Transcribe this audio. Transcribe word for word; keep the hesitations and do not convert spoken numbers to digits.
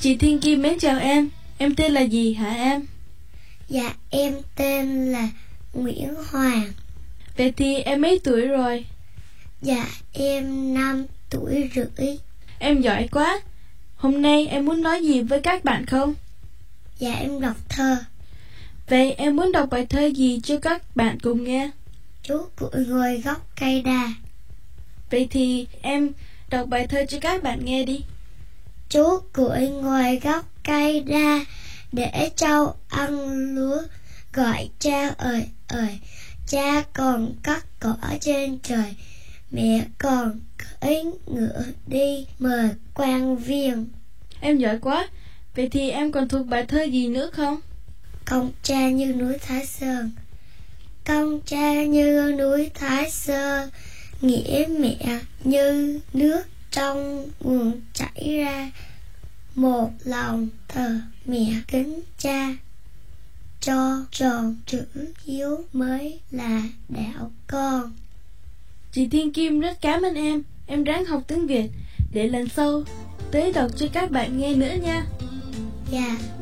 Chị Thiên Kim mến chào em. Em tên là gì hả em? Dạ em tên là Nguyễn Hoàng. Vậy thì em mấy tuổi rồi? Dạ em năm tuổi rưỡi. Em giỏi quá. Hôm nay em muốn nói gì với các bạn không? Dạ em đọc thơ. Vậy em muốn đọc bài thơ gì cho các bạn cùng nghe? Chú cuội ngồi gốc cây đa. Vậy thì em đọc bài thơ cho các bạn nghe đi. Chú cuội ngồi gốc cây đa, để trâu ăn lúa, gọi cha ơi ơi. Cha còn cắt cỏ trên trời, mẹ còn cưỡi ngựa đi mời quan viên. Em giỏi quá. Vậy thì em còn thuộc bài thơ gì nữa không? Công cha như núi Thái Sơn. Công cha như núi Thái Sơn, nghĩa mẹ như nước trong nguồn chảy ra. Một lòng thờ mẹ kính cha, cho tròn chữ hiếu mới là đạo con. Chị Thiên Kim rất cảm ơn em. Em ráng học tiếng Việt để lần sau tới đọc cho các bạn nghe nữa nha. Dạ.